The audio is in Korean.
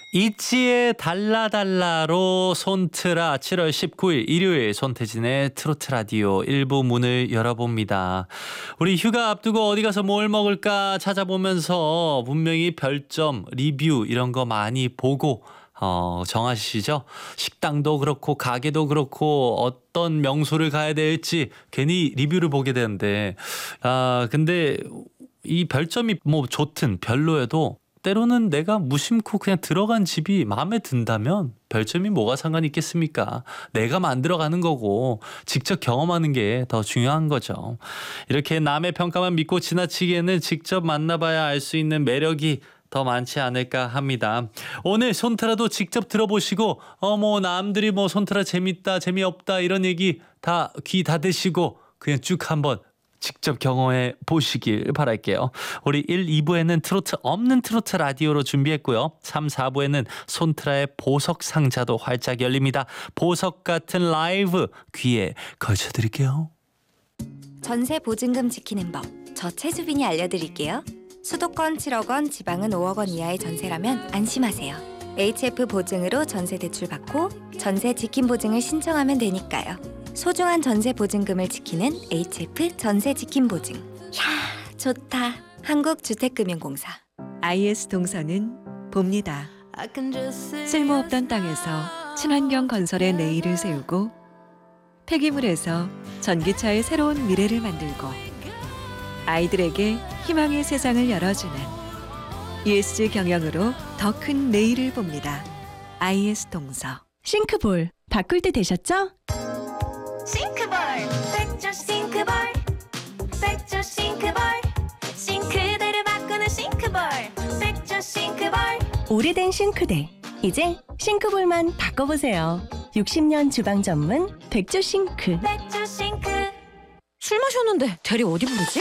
있지의 달라달라로 손트라 7월 19일 일요일 손태진의 트로트 라디오 1부 문을 열어봅니다. 우리 휴가 앞두고 어디 가서 뭘 먹을까 찾아보면서 분명히 별점, 리뷰 이런 거 많이 보고 정하시죠? 식당도 그렇고 가게도 그렇고 어떤 명소를 가야 될지 괜히 리뷰를 보게 되는데 근데 이 별점이 뭐 좋든 별로여도 때로는 내가 무심코 그냥 들어간 집이 마음에 든다면 별점이 뭐가 상관이 있겠습니까? 내가 만들어가는 거고 직접 경험하는 게 더 중요한 거죠. 이렇게 남의 평가만 믿고 지나치기에는 직접 만나봐야 알 수 있는 매력이 더 많지 않을까 합니다. 오늘 손트라도 직접 들어보시고 뭐 남들이 뭐 손트라 재밌다 재미없다 이런 얘기 다 귀 닫으시고 그냥 쭉 한번 직접 경험해 보시길 바랄게요. 우리 1, 2부에는 트로트 없는 트로트 라디오로 준비했고요. 3, 4부에는 손트라의 보석 상자도 활짝 열립니다. 보석 같은 라이브 귀에 걸쳐드릴게요. 전세 보증금 지키는 법, 저 최수빈이 알려드릴게요. 수도권 7억 원, 지방은 5억 원 이하의 전세라면 안심하세요. HF 보증으로 전세 대출 받고 전세 지킴 보증을 신청하면 되니까요. 소중한 전세 보증금을 지키는 HF 전세 지킴 보증. 야, 좋다. 한국주택금융공사. IS 동서는 봅니다. 쓸모없던 땅에서 친환경 건설의 내일을 세우고 폐기물에서 전기차의 새로운 미래를 만들고 아이들에게 희망의 세상을 열어주는 ESG 경영으로 더 큰 내일을 봅니다. IS 동서. 싱크볼 바꿀 때 되셨죠? 싱크볼 백조 싱크볼 백조 싱크볼 싱크대를 바꾸는 싱크볼 백조 싱크볼. 오래된 싱크대 이제 싱크볼만 바꿔보세요. 60년 주방 전문 백조 싱크. 백조 싱크. 술 마셨는데 대리 어디 부르지?